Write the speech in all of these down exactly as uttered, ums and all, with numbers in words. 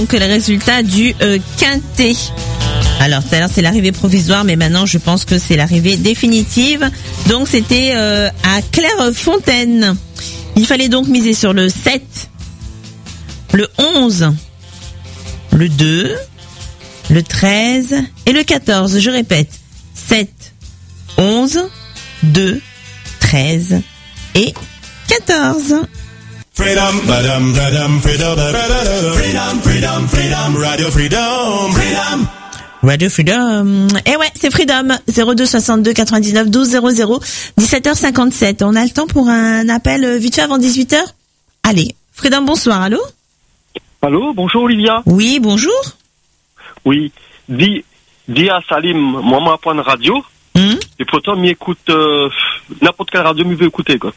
Donc le résultat du euh, quintet. Alors tout à l'heure c'est l'arrivée provisoire, mais maintenant je pense que c'est l'arrivée définitive. Donc c'était euh, à Clairefontaine. Il fallait donc miser sur le sept, le onze, le deux, le treize et le quatorze. Je répète, sept, onze, deux, treize et quatorze. Freedom, freedom, freedom, freedom, freedom, freedom, freedom, radio freedom, freedom. Radio Freedom. Eh ouais, c'est Freedom. zéro deux soixante-deux quatre-vingt-dix-neuf douze zéro zéro, dix-sept heures cinquante-sept. On a le temps pour un appel vite fait avant dix-huit heures? Allez. Freedom, bonsoir. Allô? Allô, bonjour Olivia. Oui, bonjour. Oui. Dis, dis à Salim, moi, moi, point de radio. Hum? Et pourtant, m'y écoute, euh, n'importe quelle radio m'y veut écouter, quoi.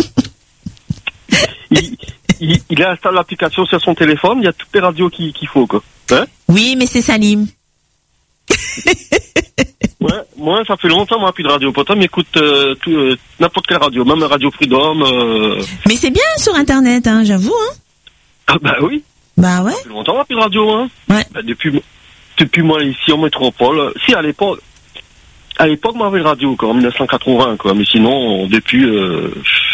il, il, il installe l'application sur son téléphone, il y a toutes les radios qu'il, qu'il faut, quoi. Hein? Oui, mais c'est Salim. Ouais, moi ça fait longtemps moi plus de radio. Pourtant m'écoute euh, tout, euh, n'importe quelle radio, même Radio Freedom. Euh... Mais c'est bien sur internet, hein, j'avoue. Hein. Ah bah oui. Bah ouais. Ça fait longtemps moi plus de radio, hein. Ouais. Bah, depuis depuis moi ici en métropole. Si à l'époque, à l'époque moi j'avais radio quoi, en dix-neuf cent quatre-vingts quoi. Mais sinon depuis. Euh...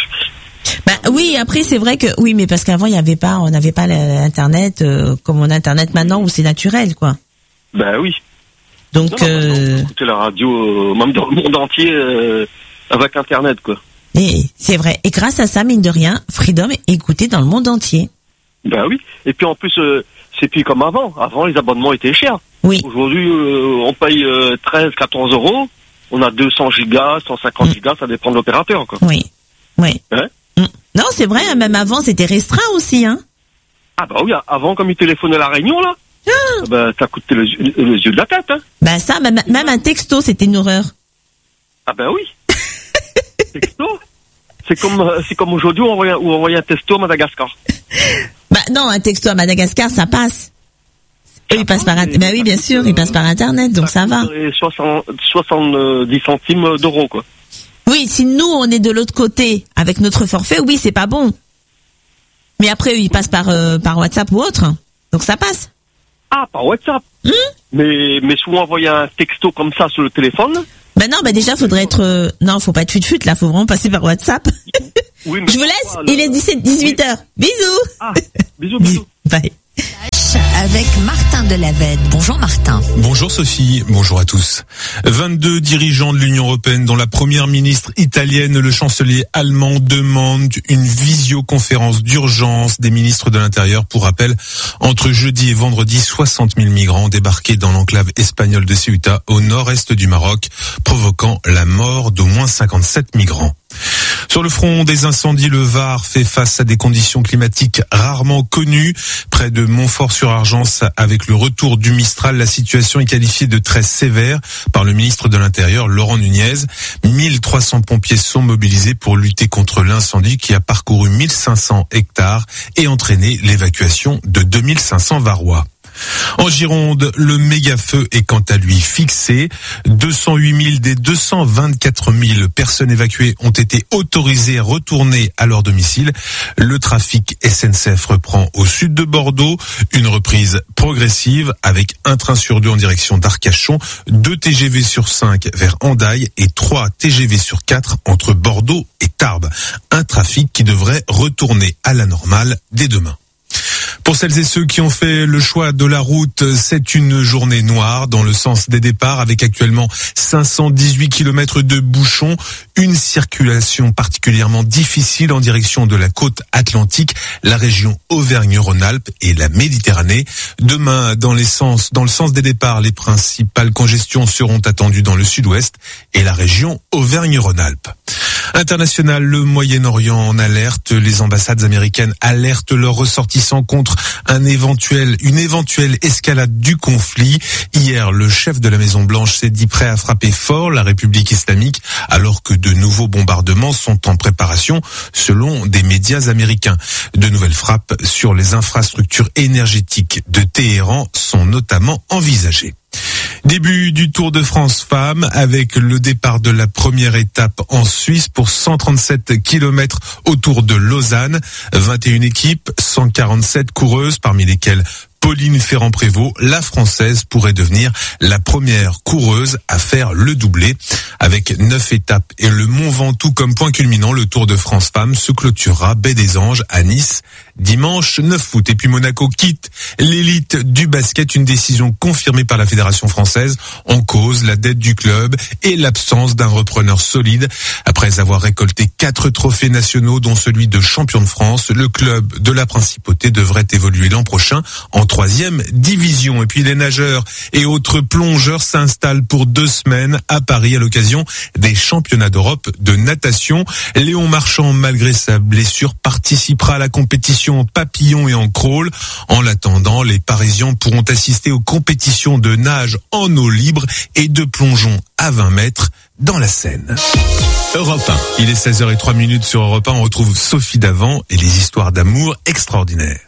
Bah oui, après c'est vrai que oui, mais parce qu'avant il y avait pas, on n'avait pas l'internet euh, comme on a internet maintenant où c'est naturel quoi. Bah oui. Donc, non, non, euh... écouter la radio, euh, même dans le monde entier, euh, avec Internet, quoi. Et c'est vrai. Et grâce à ça, mine de rien, Freedom est écouté dans le monde entier. Ben oui. Et puis en plus, euh, c'est plus comme avant. Avant, les abonnements étaient chers. Oui. Aujourd'hui, euh, on paye euh, treize, quatorze euros. On a deux cents gigas, cent cinquante mmh. gigas, ça dépend de l'opérateur, quoi. Oui. Oui. Hein? Mmh. Non, c'est vrai. Même avant, c'était restreint aussi, hein. Ah bah oui. Avant, comme ils téléphonaient à la Réunion, là. Ah. Bah, ça coûtait les, les yeux de la tête, hein. Bah ça, même, même un texto, c'était une horreur. Ah ben oui. Texto. C'est comme, c'est comme aujourd'hui où on envoie, où on envoie un texto à Madagascar. Bah non, un texto à Madagascar, ça passe. Eux, ils passent par internet. Bah oui, bien sûr, ils passent par internet, donc ça, ça va. soixante, soixante-dix centimes d'euros, quoi. Oui, si nous, on est de l'autre côté, avec notre forfait, oui, c'est pas bon. Mais après, eux, ils passent par, euh, par WhatsApp ou autre. Donc ça passe. Ah, par WhatsApp. Mmh. Mais, mais souvent envoyer un texto comme ça sur le téléphone. Ben non, ben déjà, faudrait être, euh... non, faut pas être fut-fut, là, faut vraiment passer par WhatsApp. Oui, mais je vous laisse, pas, il est dix-sept, dix-huit heures. Bisous. Ah, bisous, bisous. Bye. Avec Martin Delavette. Bonjour Martin. Bonjour Sophie, bonjour à tous. vingt-deux dirigeants de l'Union européenne, dont la première ministre italienne et le chancelier allemand, demandent une visioconférence d'urgence des ministres de l'Intérieur. Pour rappel, entre jeudi et vendredi, soixante mille migrants ont débarqué dans l'enclave espagnole de Ceuta, au nord-est du Maroc, provoquant la mort d'au moins cinquante-sept migrants. Sur le front des incendies, le Var fait face à des conditions climatiques rarement connues. Près de Montfort-sur-Argence, avec le retour du Mistral, la situation est qualifiée de très sévère par le ministre de l'Intérieur, Laurent Nunez. mille trois cents pompiers sont mobilisés pour lutter contre l'incendie qui a parcouru mille cinq cents hectares et entraîné l'évacuation de deux mille cinq cents Varois. En Gironde, le méga-feu est quant à lui fixé. deux cent huit mille des deux cent vingt-quatre mille personnes évacuées ont été autorisées à retourner à leur domicile. Le trafic S N C F reprend au sud de Bordeaux. Une reprise progressive avec un train sur deux en direction d'Arcachon, deux T G V sur cinq vers Hendaye et trois T G V sur quatre entre Bordeaux et Tarbes. Un trafic qui devrait retourner à la normale dès demain. Pour celles et ceux qui ont fait le choix de la route, c'est une journée noire dans le sens des départs avec actuellement cinq cent dix-huit kilomètres de bouchons, une circulation particulièrement difficile en direction de la côte atlantique, la région Auvergne-Rhône-Alpes et la Méditerranée. Demain, dans les sens, dans le sens des départs, les principales congestions seront attendues dans le sud-ouest et la région Auvergne-Rhône-Alpes. International, le Moyen-Orient en alerte. Les ambassades américaines alertent leurs ressortissants contre un éventuel, une éventuelle escalade du conflit. Hier, le chef de la Maison-Blanche s'est dit prêt à frapper fort la République islamique alors que de nouveaux bombardements sont en préparation selon des médias américains. De nouvelles frappes sur les infrastructures énergétiques de Téhéran sont notamment envisagées. Début du Tour de France Femmes avec le départ de la première étape en Suisse pour cent trente-sept kilomètres autour de Lausanne. vingt et une équipes, cent quarante-sept coureuses, parmi lesquelles Pauline Ferrand-Prévot, la Française, pourrait devenir la première coureuse à faire le doublé. Avec neuf étapes et le Mont Ventoux comme point culminant, le Tour de France Femmes se clôturera baie des Anges à Nice dimanche neuf août. Et puis Monaco quitte l'élite du basket, une décision confirmée par la Fédération française. En cause, la dette du club et l'absence d'un repreneur solide. Après avoir récolté quatre trophées nationaux, dont celui de champion de France, le club de la Principauté devrait évoluer l'an prochain en troisième division. Et puis les nageurs et autres plongeurs s'installent pour deux semaines à Paris à l'occasion des championnats d'Europe de natation. Léon Marchand, malgré sa blessure, participera à la compétition en papillon et en crawl. En l'attendant, les Parisiens pourront assister aux compétitions de nage en eau libre et de plongeon à vingt mètres dans la Seine. Europe un. Il est seize heures zéro trois sur Europe un. On retrouve Sophie Davant et les histoires d'amour extraordinaires.